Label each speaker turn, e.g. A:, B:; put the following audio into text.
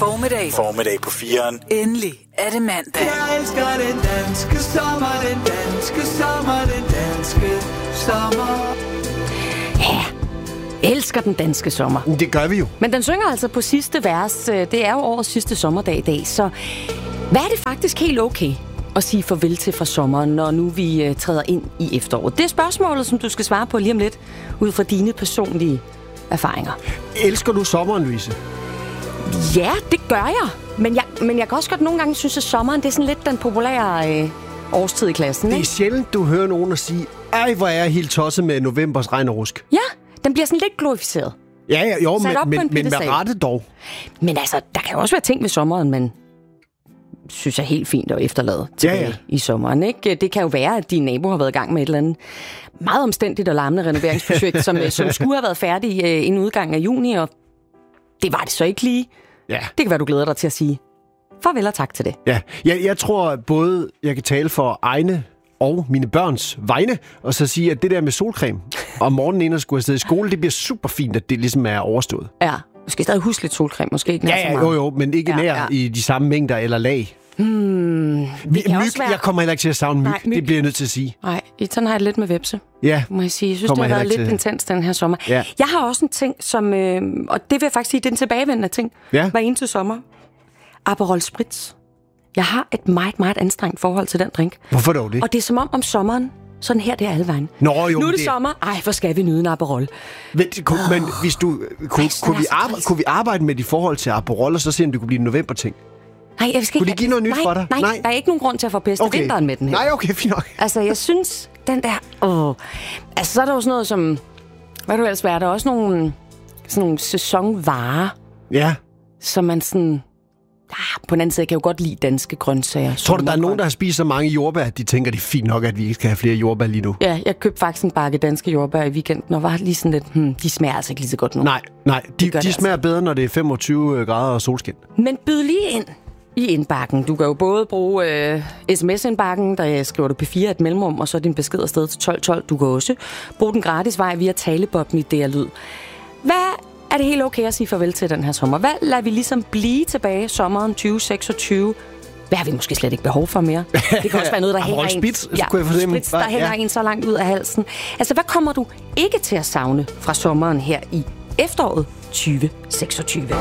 A: Formiddag på 4'eren.
B: Endelig er det mandag.
C: Jeg elsker den danske sommer, den danske sommer, den danske sommer.
D: Ja, elsker den danske sommer.
E: Det gør vi jo.
D: Men den synger altså på sidste vers. Det er jo årets sidste sommerdag i dag, så hvad er det faktisk helt okay at sige farvel til fra sommeren, når nu vi træder ind i efteråret? Det er spørgsmålet, som du skal svare på lige om lidt, ud fra dine personlige erfaringer.
E: Elsker du sommeren, Louise?
D: Ja, det gør jeg. Men jeg kan også godt nogle gange synes, at sommeren det er sådan lidt den populære årstid i klassen.
E: Det er
D: ikke?
E: sjældent, du hører nogen at sige, ej, hvor er jeg helt tosset med novembers regn og rusk.
D: Ja, den bliver sådan lidt glorificeret.
E: Ja, jo,
D: Sat op på en
E: men med
D: piedestal.
E: rette dog.
D: Men altså, der kan jo også være ting ved sommeren, men synes jeg helt fint at efterlade tilbage i sommeren. Ikke? Det kan jo være, at din nabo har været i gang med et eller andet meget omstændigt og larmende renoveringsprojekt, som skulle have været færdig inden udgangen af juni, og det var det så ikke lige.
E: Ja.
D: Det kan være, du glæder dig til at sige farvel og tak til det.
E: Ja, jeg tror både, jeg kan tale for egne og mine børns vegne, og så sige, at det der med solcreme om morgenen inden at skulle afsted i skole, det bliver super fint, at det ligesom er overstået.
D: Ja, du skal stadig huske lidt solcreme, måske ikke nær så meget.
E: Jo, men ikke nær i de samme mængder eller lag. Jeg kommer heller ikke til at savne myg. Det bliver jeg nødt til at sige.
D: Nej, sådan har jeg det lidt med vepse.
E: Ja.
D: Må jeg sige. Jeg synes, det har været lidt intens den her sommer. Ja. Jeg har også en ting, som... og det vil jeg faktisk sige, det er en tilbagevendende ting. Ja. Hver eneste sommer. Aperol Spritz. Jeg har et meget, meget anstrengt forhold til den drink.
E: Hvorfor dog det?
D: Og det er som om sommereren, sådan her, det er alle vejen. Nu er det sommer. Ej, hvor skal vi nyde en Aperol?
E: Men hvis du... Kunne vi arbejde med dit forhold til Aperol, og så se, om det kunne blive en november-ting?
D: Nej, jeg skal
E: kunne det give noget nyt for dig?
D: Nej, der er ikke nogen grund til at forpeste vinteren med den her.
E: Nej, okay, fint nok.
D: Altså, jeg synes, den der... Altså, så er der jo sådan noget som... Hvad du ellers være? Der er også sådan nogle sæsonvarer.
E: Ja.
D: Som man sådan... på den anden side kan jeg jo godt lide danske grøntsager.
E: Tror du, der er nogen, der har spist så mange jordbær, at de tænker, det er fint nok, at vi ikke skal have flere jordbær lige nu?
D: Ja, jeg købte faktisk en bakke danske jordbær i weekenden, og var lige sådan lidt... de smager altså ikke lige så godt nu.
E: Nej, de smager bedre, når det er 25 grader og solskin.
D: Men byd lige ind i indbakken. Du kan jo både bruge sms-indbakken, der skriver du P4 et mellemrum, og så din besked afsted til 1212. Du kan også bruge den gratis vej via talebobben i DR Lyd. Hvad er det helt okay at sige farvel til den her sommer? Hvad lader vi ligesom blive tilbage sommeren 2026? Hvad har vi måske slet ikke behov for mere? Det kan også være noget, der hænger en. Der hænger en så langt ud af halsen. Altså, hvad kommer du ikke til at savne fra sommeren her i efteråret 2026?